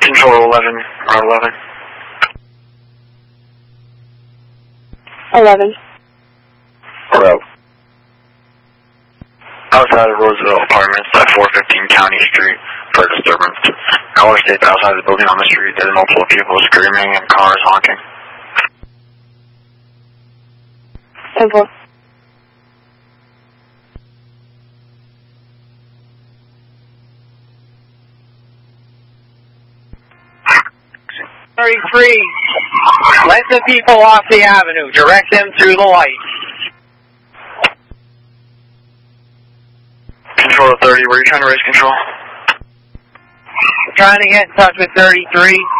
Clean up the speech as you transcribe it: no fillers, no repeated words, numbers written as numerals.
Control 11, or 11. 11. Hello. Outside of Roosevelt Apartments at 415 County Street for disturbance. Caller states outside the building on the street there are multiple people screaming and cars honking. 10-4. Let the people off the avenue. Direct them through the light. Control 30, were you trying to raise control? Trying to get in touch with 33.